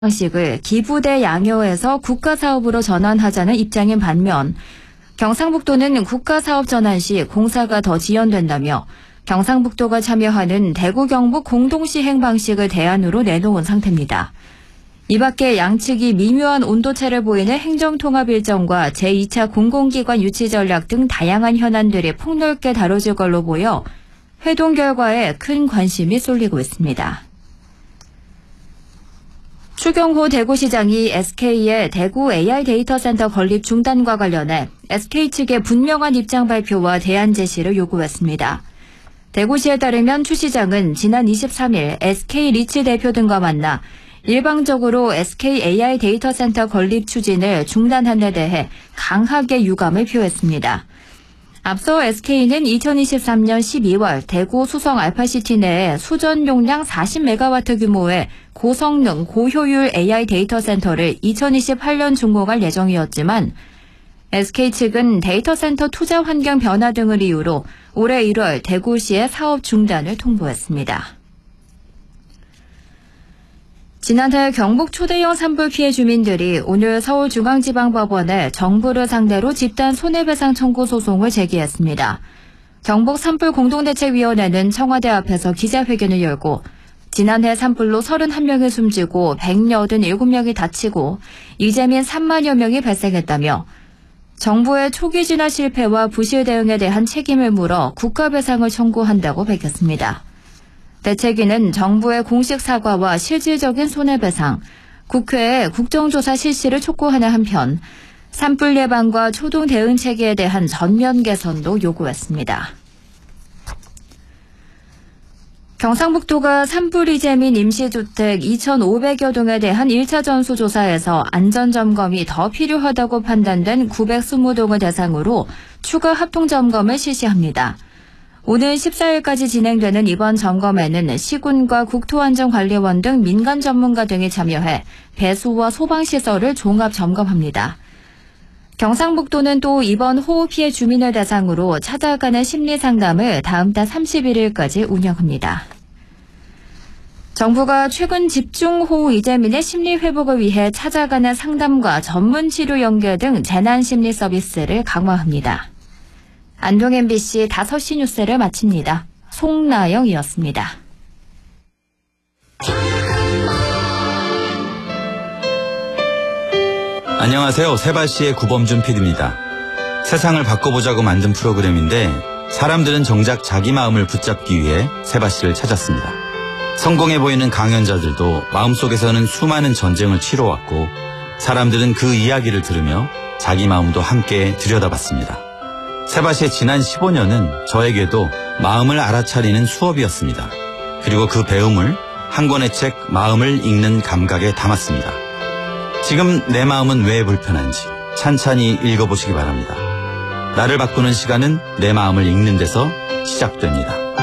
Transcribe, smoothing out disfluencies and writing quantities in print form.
방식을 기부대 양효에서 국가사업으로 전환하자는 입장인 반면 경상북도는 국가사업 전환 시 공사가 더 지연된다며 경상북도가 참여하는 대구 경북 공동시행 방식을 대안으로 내놓은 상태입니다. 이 밖에 양측이 미묘한 온도차를 보이는 행정통합 일정과 제2차 공공기관 유치 전략 등 다양한 현안들이 폭넓게 다뤄질 걸로 보여 회동 결과에 큰 관심이 쏠리고 있습니다. 추경호 대구시장이 SK의 대구 AI 데이터센터 건립 중단과 관련해 SK 측의 분명한 입장 발표와 대안 제시를 요구했습니다. 대구시에 따르면 추 시장은 지난 23일 SK 리츠 대표 등과 만나 일방적으로 SK AI 데이터센터 건립 추진을 중단한 데 대해 강하게 유감을 표했습니다. 앞서 SK는 2023년 12월 대구 수성 알파시티 내에 수전 용량 40메가와트 규모의 고성능 고효율 AI 데이터 센터를 2028년 준공할 예정이었지만 SK 측은 데이터 센터 투자 환경 변화 등을 이유로 올해 1월 대구시의 사업 중단을 통보했습니다. 지난해 경북 초대형 산불 피해 주민들이 오늘 서울중앙지방법원에 정부를 상대로 집단 손해배상 청구 소송을 제기했습니다. 경북 산불공동대책위원회는 청와대 앞에서 기자회견을 열고 지난해 산불로 31명이 숨지고 187명이 다치고 이재민 3만여 명이 발생했다며 정부의 초기 진화 실패와 부실 대응에 대한 책임을 물어 국가배상을 청구한다고 밝혔습니다. 대책위는 정부의 공식 사과와 실질적인 손해배상, 국회에 국정조사 실시를 촉구하는 한편 산불 예방과 초동 대응 체계에 대한 전면 개선도 요구했습니다. 경상북도가 산불 이재민 임시주택 2,500여 동에 대한 1차 전수조사에서 안전점검이 더 필요하다고 판단된 920동을 대상으로 추가 합동점검을 실시합니다. 오늘 14일까지 진행되는 이번 점검에는 시군과 국토안전관리원 등 민간 전문가 등이 참여해 배수와 소방시설을 종합 점검합니다. 경상북도는 또 이번 호우 피해 주민을 대상으로 찾아가는 심리상담을 다음 달 31일까지 운영합니다. 정부가 최근 집중호우 이재민의 심리회복을 위해 찾아가는 상담과 전문치료 연계 등 재난심리 서비스를 강화합니다. 안동 MBC 5시 뉴스를 마칩니다. 송나영이었습니다. 안녕하세요. 세바시의 구범준 PD입니다. 세상을 바꿔보자고 만든 프로그램인데 사람들은 정작 자기 마음을 붙잡기 위해 세바시를 찾았습니다. 성공해 보이는 강연자들도 마음속에서는 수많은 전쟁을 치러왔고 사람들은 그 이야기를 들으며 자기 마음도 함께 들여다봤습니다. 세바시의 지난 15년은 저에게도 마음을 알아차리는 수업이었습니다. 그리고 그 배움을 한 권의 책 마음을 읽는 감각에 담았습니다. 지금 내 마음은 왜 불편한지 찬찬히 읽어보시기 바랍니다. 나를 바꾸는 시간은 내 마음을 읽는 데서 시작됩니다.